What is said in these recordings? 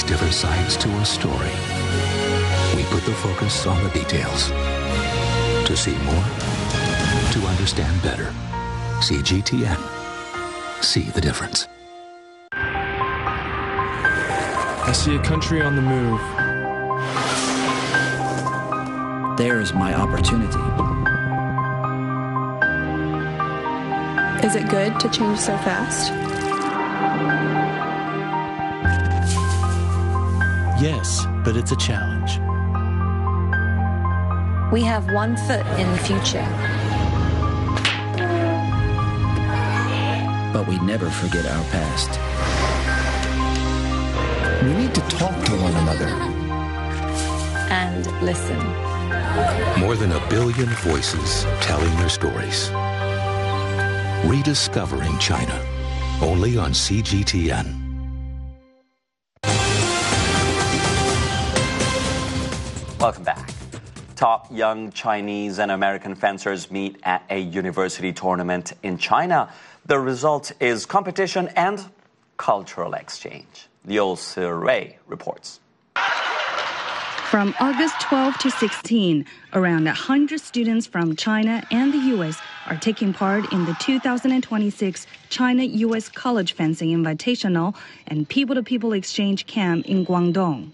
different sides to a story. We put the focus on the details. To see more, to understand better. CGTN. See the difference. I see a country on the move. There's my opportunity. Is it good to change so fast? Yes, but it's a challenge. We have one foot in the future. But we never forget our past. We need to talk to one another. And listen. More than 1 billion voices telling their stories. Rediscovering China. Only on CGTN. Welcome back. Top young Chinese and American fencers meet at a university tournament in China. The result is competition and cultural exchange. Liu Sirui reports. From August 12 to 16, around 100 students from China and the U.S. are taking part in the 2026 China-U.S. College Fencing Invitational and People-to-People Exchange Camp in Guangdong.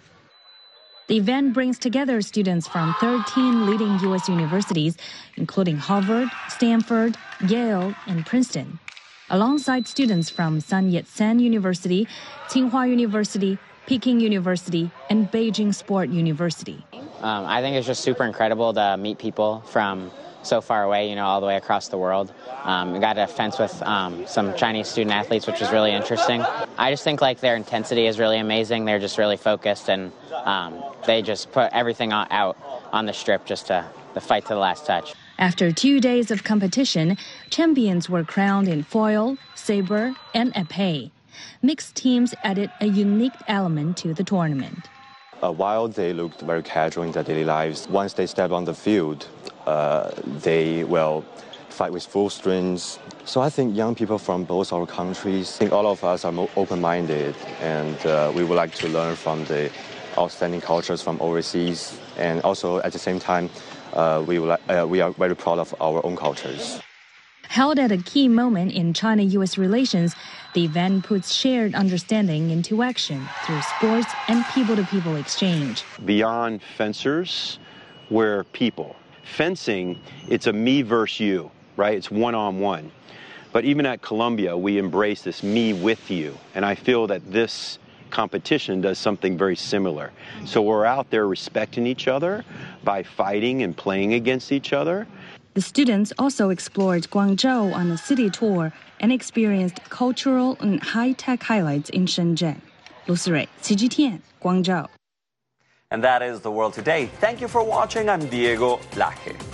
The event brings together students from 13 leading U.S. universities, including Harvard, Stanford, Yale, and Princeton, alongside students from Sun Yat-sen University, Tsinghua University, Peking University, and Beijing Sport University. I think it's just super incredible to meet people from so far away, all the way across the world. We got to fence with some Chinese student athletes, which was really interesting. I just think their intensity is really amazing. They're just really focused, and they just put everything out on the strip just to fight to the last touch. After 2 days of competition, champions were crowned in foil, saber, and épée. Mixed teams added a unique element to the tournament. While they looked very casual in their daily lives, once they step on the field, they will fight with full strings. So I think young people from both our countries, I think all of us are more open-minded, and we would like to learn from the outstanding cultures from overseas. And also, at the same time, we are very proud of our own cultures. Held at a key moment in China-U.S. relations, the event puts shared understanding into action through sports and people-to-people exchange. Beyond fencers, we're people. Fencing, it's a me versus you, right? It's one-on-one. But even at Columbia, we embrace this me with you. And I feel that this competition does something very similar. So we're out there respecting each other by fighting and playing against each other. The students also explored Guangzhou on a city tour and experienced cultural and high-tech highlights in Shenzhen. Liu Sirui, CGTN, Guangzhou. And that is The World Today. Thank you for watching. I'm Diego Laje.